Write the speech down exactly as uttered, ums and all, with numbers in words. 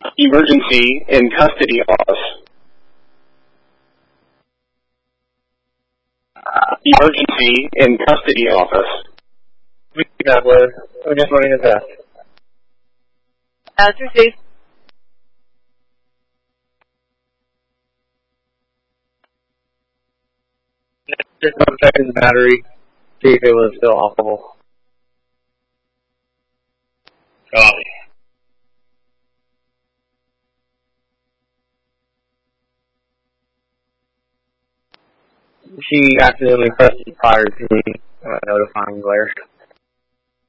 Emergency in custody office. Emergency in custody office. We got word. We're just running a test. As received. Just one second the battery. See if it was still operable. Copy. She accidentally pressed it prior to me uh, notifying Blair.